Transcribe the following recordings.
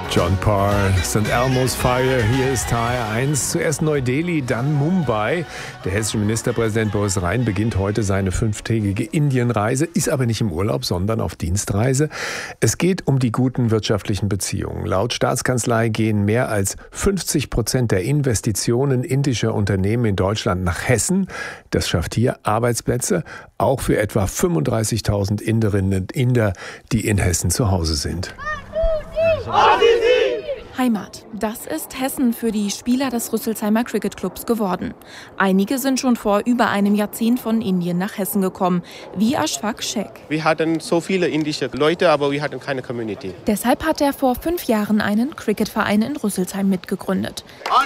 John Parr, St. Elmo's Fire, hier ist HR1. Zuerst Neu-Delhi, dann Mumbai. Der hessische Ministerpräsident Boris Rhein beginnt heute seine 5-tägige Indienreise, ist aber nicht im Urlaub, sondern auf Dienstreise. Es geht um die guten wirtschaftlichen Beziehungen. Laut Staatskanzlei gehen mehr als 50% der Investitionen indischer Unternehmen in Deutschland nach Hessen. Das schafft hier Arbeitsplätze, auch für etwa 35.000 Inderinnen und Inder, die in Hessen zu Hause sind. Heimat, das ist Hessen für die Spieler des Rüsselsheimer Cricket Clubs geworden. Einige sind schon vor über einem Jahrzehnt von Indien nach Hessen gekommen, wie Ashfaq Sheikh. Wir hatten so viele indische Leute, aber wir hatten keine Community. Deshalb hat er vor 5 Jahren einen Cricketverein in Rüsselsheim mitgegründet.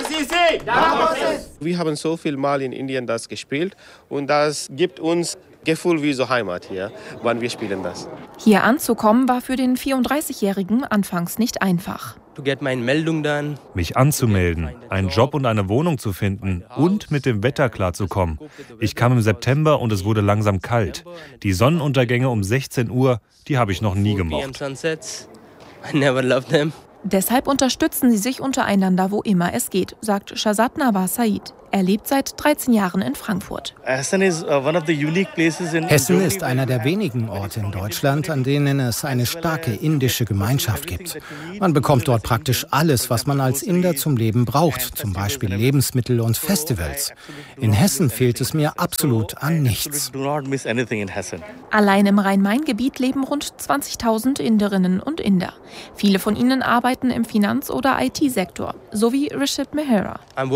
Wir haben so viel Mal in Indien das gespielt und das gibt uns Gefühl wie so Heimat hier, wann wir spielen das. Hier anzukommen war für den 34-Jährigen anfangs nicht einfach. Mich anzumelden, einen Job und eine Wohnung zu finden und mit dem Wetter klarzukommen. Ich kam im September und es wurde langsam kalt. Die Sonnenuntergänge um 16 Uhr, die habe ich noch nie gemocht. Deshalb unterstützen sie sich untereinander, wo immer es geht, sagt Shahzad Nawaz Said. Er lebt seit 13 Jahren in Frankfurt. Hessen ist einer der wenigen Orte in Deutschland, an denen es eine starke indische Gemeinschaft gibt. Man bekommt dort praktisch alles, was man als Inder zum Leben braucht, zum Beispiel Lebensmittel und Festivals. In Hessen fehlt es mir absolut an nichts. Allein im Rhein-Main-Gebiet leben rund 20.000 Inderinnen und Inder. Viele von ihnen arbeiten im Finanz- oder IT-Sektor, so wie Rishit Mehra.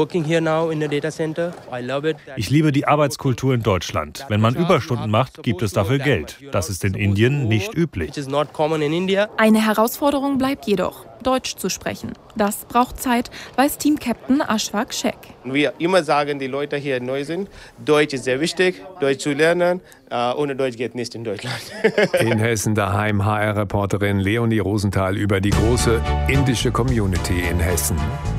Ich liebe die Arbeitskultur in Deutschland. Wenn man Überstunden macht, gibt es dafür Geld. Das ist in Indien nicht üblich. Eine Herausforderung bleibt jedoch, Deutsch zu sprechen. Das braucht Zeit, weiß Teamcaptain Ashfaq Sheikh. Wir immer sagen, die Leute hier neu sind, Deutsch ist sehr wichtig, Deutsch zu lernen. Ohne Deutsch geht nicht in Deutschland. In Hessen daheim HR-Reporterin Leonie Rosenthal über die große indische Community in Hessen.